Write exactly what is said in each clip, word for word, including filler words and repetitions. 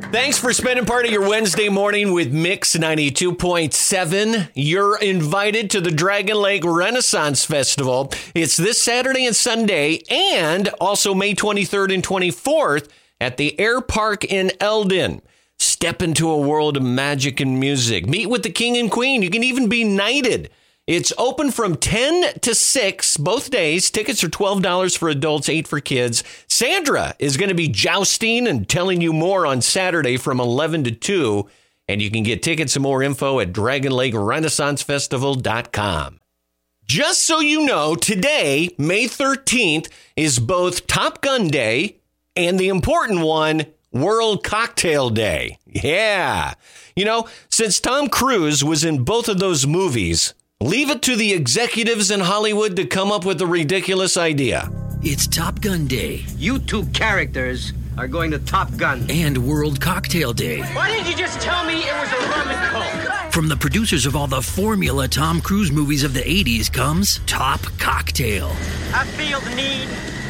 Thanks for spending part of your Wednesday morning with Mix ninety-two point seven. You're invited to the Dragon Lake Renaissance Festival. It's this Saturday and Sunday, and also May twenty-third and twenty-fourth at the Air Park in Eldon. Step into a world of magic and music. Meet with the king and queen. You can even be knighted. It's open from ten to six both days. Tickets are twelve dollars for adults, eight for kids. Sandra is going to be jousting and telling you more on Saturday from eleven to two. And you can get tickets and more info at dragon lake renaissance festival dot com. Just so you know, today, May thirteenth, is both Top Gun Day and the important one, World Cocktail Day. Yeah. You know, since Tom Cruise was in both of those movies, leave it to the executives in Hollywood to come up with a ridiculous idea. It's Top Gun Day. You two characters are going to Top Gun. And World Cocktail Day. Why didn't you just tell me it was a rum and coke? From the producers of all the formula Tom Cruise movies of the eighties comes Top Cocktail. I feel the need,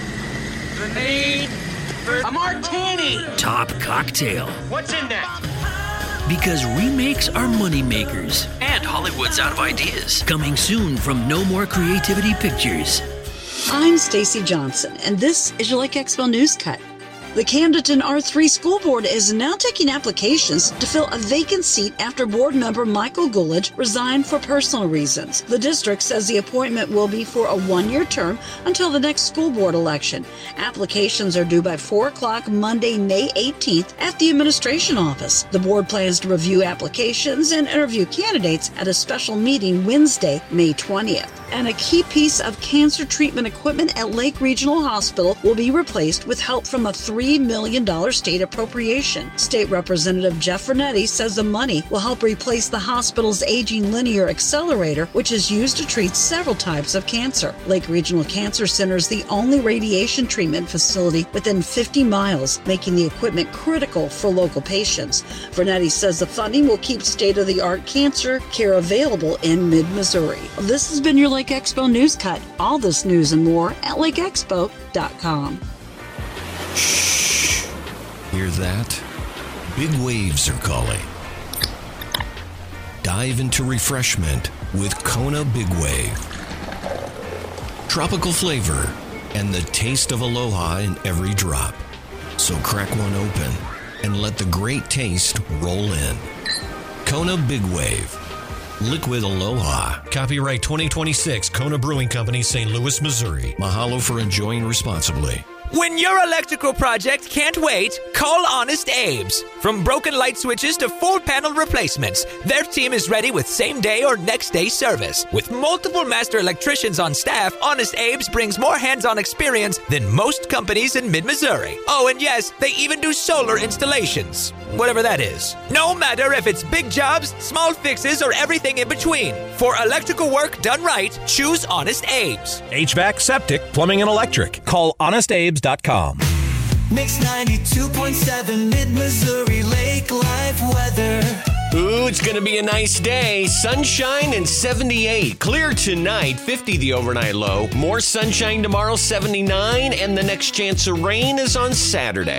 the need for a martini. Top Cocktail. What's in that? Because remakes are money makers. And Hollywood's out of ideas. Coming soon from No More Creativity Pictures. I'm Stacy Johnson, and this is your Lake Expo News Cut. The Camdenton R three School Board is now taking applications to fill a vacant seat after board member Michael Gullidge resigned for personal reasons. The district says the appointment will be for a one-year term until the next school board election. Applications are due by four o'clock Monday, May eighteenth at the administration office. The board plans to review applications and interview candidates at a special meeting Wednesday, May twentieth. And a key piece of cancer treatment equipment at Lake Regional Hospital will be replaced with help from a three million dollars state appropriation. State Representative Jeff Vernetti says the money will help replace the hospital's aging linear accelerator, which is used to treat several types of cancer. Lake Regional Cancer Center is the only radiation treatment facility within fifty miles, making the equipment critical for local patients. Vernetti says the funding will keep state-of-the-art cancer care available in mid-Missouri. This has been your Lake Expo News Cut. All this news and more at lake expo dot com. Shh. Hear that? Big waves are calling. Dive into refreshment with Kona Big Wave. Tropical flavor and the taste of aloha in every drop. So crack one open and let the great taste roll in. Kona Big Wave. Liquid Aloha. Copyright twenty twenty-six, Kona Brewing Company, Saint Louis, Missouri. Mahalo for enjoying responsibly. When your electrical project can't wait, call Honest Abe's. From broken light switches to full panel replacements, their team is ready with same-day or next-day service. With multiple master electricians on staff, Honest Abe's brings more hands-on experience than most companies in mid-Missouri. Oh, and yes, they even do solar installations. Whatever that is. No matter if it's big jobs, small fixes, or everything in between. For electrical work done right, choose Honest Abe's. H V A C, septic, plumbing, and electric. Call honest abes dot com. Mix ninety-two point seven Mid-Missouri Lake Life weather. Ooh, it's going to be a nice day. Sunshine and seventy-eight. Clear tonight, fifty the overnight low. More sunshine tomorrow, seventy-nine. And the next chance of rain is on Saturday.